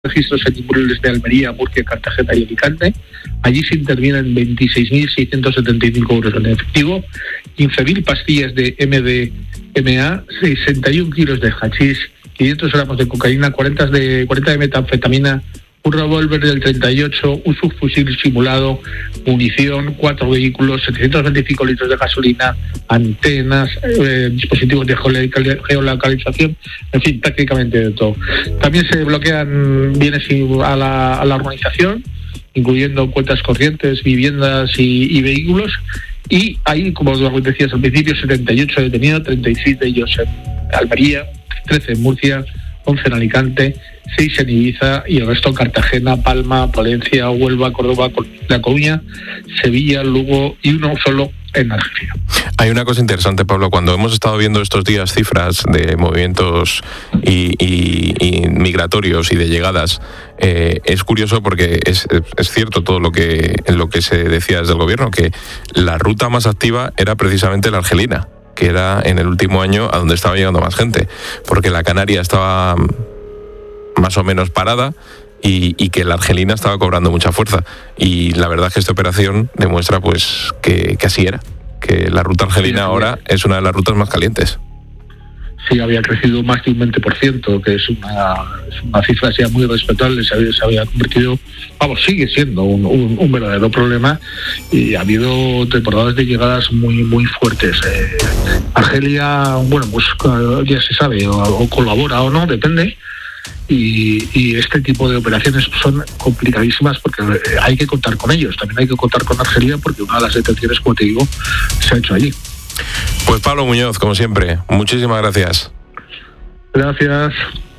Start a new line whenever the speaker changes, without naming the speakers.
registros en inmuebles de Almería, Murcia, Cartagena y Alicante. Allí se intervienen 26.675 euros en efectivo, 15.000 pastillas de MDMA, 61 kilos de hachís, 500 gramos de cocaína, 40 de metanfetamina, un revólver del 38, un subfusil simulado, munición, 4 vehículos, 725 litros de gasolina, antenas, dispositivos de geolocalización, en fin, prácticamente de todo. También se bloquean bienes a la organización, incluyendo cuentas corrientes, viviendas y vehículos. Y hay, como decías al principio, 78 detenidos, 36 de ellos en Almería, 13 en Murcia, 11 en Alicante, 6 en Ibiza y el resto en Cartagena, Palma, Palencia, Huelva, Córdoba, La Coruña, Sevilla, Lugo y uno solo en Argelia.
Hay una cosa interesante, Pablo, cuando hemos estado viendo estos días cifras de movimientos y migratorios y de llegadas, es curioso porque es cierto todo lo que se decía desde el gobierno, que la ruta más activa era precisamente la argelina, que era en el último año a donde estaba llegando más gente, porque la Canaria estaba más o menos parada y que la argelina estaba cobrando mucha fuerza. Y la verdad es que esta operación demuestra pues que así era, que la ruta argelina ahora es una de las rutas más calientes.
Sí, había crecido más de un 20%, que es una cifra ya muy respetable. Se había convertido, sigue siendo un verdadero problema, y ha habido temporadas de llegadas muy muy fuertes. Argelia, pues ya se sabe, o colabora o no, depende. Y este tipo de operaciones son complicadísimas porque hay que contar con ellos. También hay que contar con Argelia porque una de las detenciones, como te digo, se ha hecho allí.
Pues Pablo Muñoz, como siempre, muchísimas gracias.
Gracias.